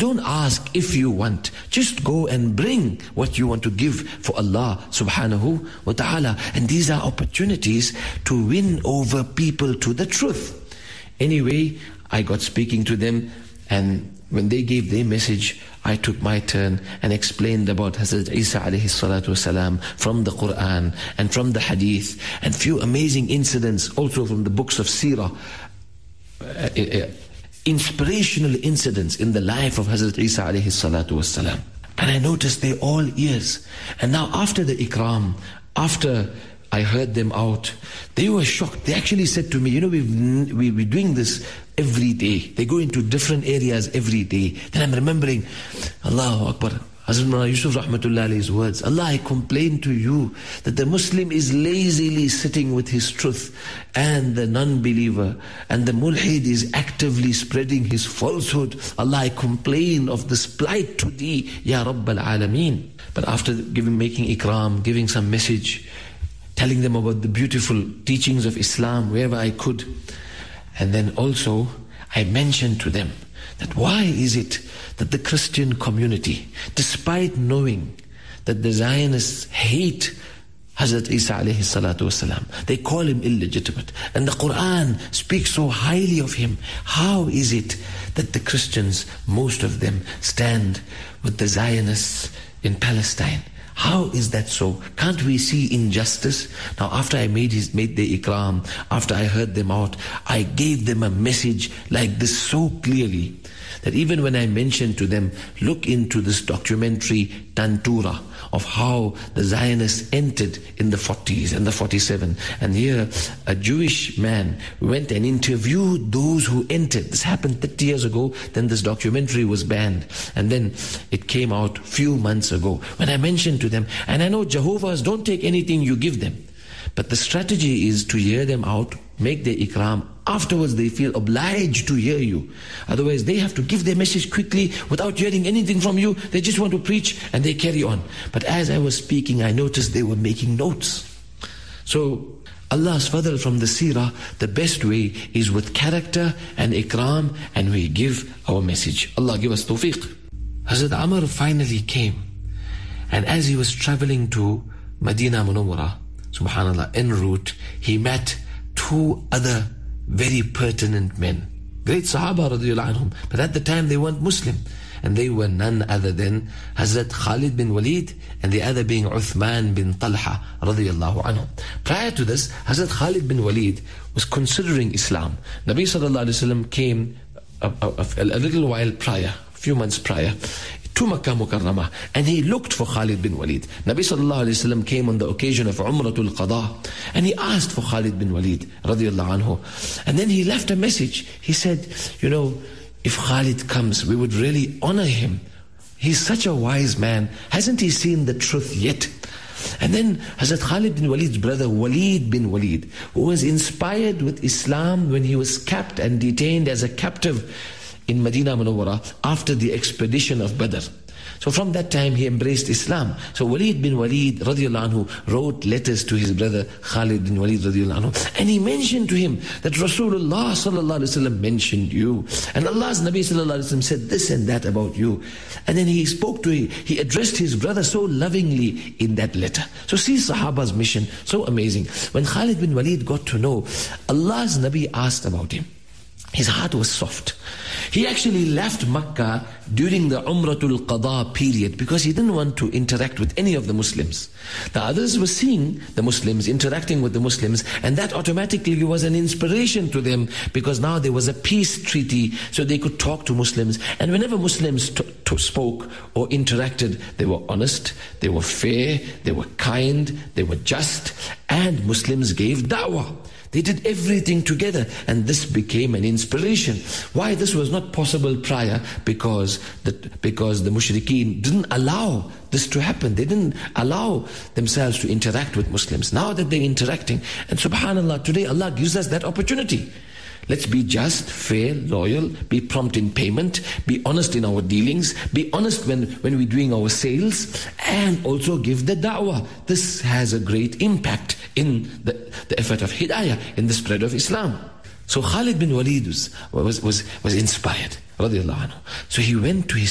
Don't ask if you want. Just go and bring what you want to give for Allah subhanahu wa ta'ala. And these are opportunities to win over people to the truth. Anyway, I got speaking to them, and when they gave their message, I took my turn and explained about Hazrat Isa alayhi salatu wasalam from the Quran and from the Hadith, and few amazing incidents also from the books of Seerah, inspirational incidents in the life of Hazrat Isa alayhi salatu wasalam. And I noticed they all ears. And now after the ikram, after I heard them out, they were shocked. They actually said to me, we're doing this every day. They go into different areas every day. Then I'm remembering, Allahu Akbar, Hazrat Maulana Yusuf Rahmatullah alayhi's words, Allah, I complain to you that the Muslim is lazily sitting with his truth, and the non-believer and the mulhid is actively spreading his falsehood. Allah, I complain of this plight to thee, Ya Rabbal Alameen. But after making ikram, giving some message, telling them about the beautiful teachings of Islam wherever I could, and then also I mentioned to them that why is it that the Christian community, despite knowing that the Zionists hate Hazrat Isa alayhi salatu wasalam, they call him illegitimate, and the Quran speaks so highly of him, how is it that the Christians, most of them, stand with the Zionists in Palestine? How is that so? Can't we see injustice? Now after I made the ikram, after I heard them out, I gave them a message like this so clearly, that even when I mentioned to them, look into this documentary Tantura of how the Zionists entered in the 40s and the 47. And here a Jewish man went and interviewed those who entered. This happened 30 years ago, then this documentary was banned. And then it came out few months ago. When I mentioned to them, and I know Jehovah's don't take anything you give them, but the strategy is to hear them out, make their ikram. Afterwards they feel obliged to hear you. Otherwise they have to give their message quickly without hearing anything from you. They just want to preach and they carry on. But as I was speaking, I noticed they were making notes. So Allah's fadl from the seerah, the best way is with character and ikram, and we give our message. Allah give us tawfiq. Hazrat Amr finally came, and as he was traveling to Medina Munawwara, subhanallah, en route, he met two other very pertinent men, great Sahaba radiyallahu anhum, but at the time they weren't Muslim, and they were none other than Hazrat Khalid bin Walid, and the other being Uthman bin Talha radiyallahu anhum. Prior to this, Hazrat Khalid bin Walid was considering Islam. Nabi sallallahu alaihi wasallam came a little while prior, a few months prior, to Makkah Mukarramah, and he looked for Khalid bin Walid. Nabi sallallahu alayhi wasallam came on the occasion of Umratul Qada, and he asked for Khalid bin Walid radiyallahu anhu, and then he left a message. He said, if Khalid comes, we would really honor him. He's such a wise man. Hasn't he seen the truth yet? And then Hazrat Khalid bin Walid's brother Walid bin Walid, who was inspired with Islam when he was capped and detained as a captive in Medina Munawwara after the expedition of Badr. So from that time he embraced Islam. So Walid bin Walid radiyallahu anhu wrote letters to his brother Khalid bin Walid radiyallahu anhu, and he mentioned to him that Rasulullah sallallahu alaihi wasallam mentioned you, and Allah's Nabi sallallahu alaihi wasallam said this and that about you. And then he he addressed his brother so lovingly in that letter. So see Sahaba's mission, so amazing. When Khalid bin Walid got to know, Allah's Nabi asked about him. His heart was soft. He actually left Makkah during the Umratul Qada period because he didn't want to interact with any of the Muslims. The others were seeing the Muslims, interacting with the Muslims, and that automatically was an inspiration to them, because now there was a peace treaty, so they could talk to Muslims. And whenever Muslims spoke or interacted, they were honest, they were fair, they were kind, they were just, and Muslims gave da'wah. They did everything together, and this became an inspiration. Why this was not possible prior? Because the mushrikeen didn't allow this to happen. They didn't allow themselves to interact with Muslims. Now that they're interacting, and subhanallah, today Allah gives us that opportunity. Let's be just, fair, loyal, be prompt in payment, be honest in our dealings, be honest when we're doing our sales, and also give the da'wah. This has a great impact in the effort of hidayah, in the spread of Islam. So Khalid bin Walid was inspired, radiallahu anhu. So he went to his